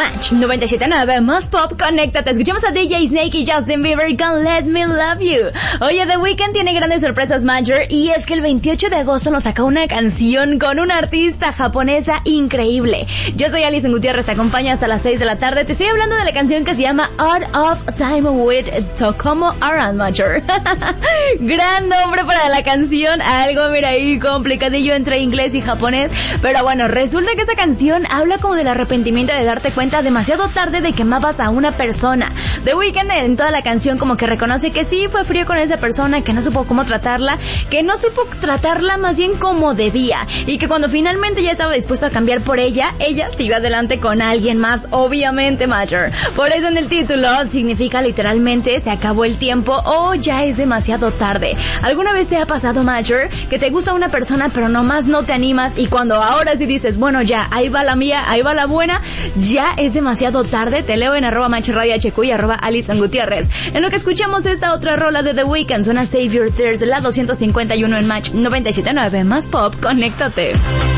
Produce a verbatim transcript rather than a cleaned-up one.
Match noventa y siete punto nueve más pop, conéctate. Escuchamos a D J Snake y Justin Bieber con Let Me Love You. Oye, The Weeknd tiene grandes sorpresas, Major, y es que el veintiocho de agosto nos sacó una canción con una artista japonesa increíble. Yo soy Alison Gutiérrez, te acompaño hasta las seis de la tarde. Te estoy hablando de la canción que se llama Out of Time with Tokomo Aran, Major. Gran nombre para la canción, algo, mira ahí, complicadillo entre inglés y japonés, pero bueno, resulta que esta canción habla como del arrepentimiento de darte cuenta demasiado tarde de que amabas a una persona. The Weeknd en toda la canción como que reconoce que sí fue frío con esa persona, que no supo cómo tratarla, que no supo tratarla más bien como debía, y que cuando finalmente ya estaba dispuesto a cambiar por ella, ella siguió adelante con alguien más, obviamente, Major. Por eso en el título significa literalmente se acabó el tiempo o ya es demasiado tarde. ¿Alguna vez te ha pasado, Major, que te gusta una persona pero nomás no te animas, y cuando ahora sí dices, bueno ya, ahí va la mía, ahí va la buena, ya es demasiado tarde? Te leo en arroba mancharadio H Q y arroba Alison Gutiérrez. En lo que escuchamos esta otra rola de The Weeknd, suena Save Your Tears, la doscientos cincuenta y uno en Match noventa y siete punto nueve más pop, conéctate.